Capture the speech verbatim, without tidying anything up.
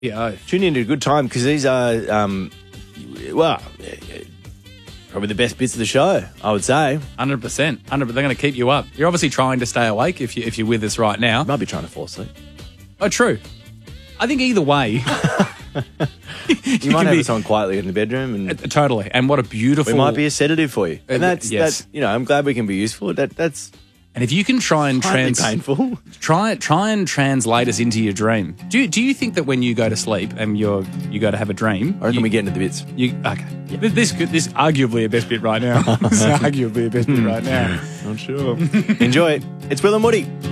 Yeah. Tune in at a good time because these are, um, well, probably the best bits of the show, I would say. one hundred percent. one hundred percent. They're going to keep you up. You're obviously trying to stay awake if, you, if you're with us right now. Might be trying to fall asleep. Oh, true. I think either way. you, you might have be, us on quietly in the bedroom. And uh, totally. And what a beautiful... we might be a sedative for you. And that's, yes. that's you know, I'm glad we can be useful. That That's And if you can try and trans... painful. Try, try and translate us into your dream. Do you, do you think that when you go to sleep and you're you go to have a dream... I reckon you, we get into the bits. You, okay. Yeah. This, this this arguably a best bit right now. This is arguably a best bit right now. Not sure. Enjoy it. It's Will and Woody.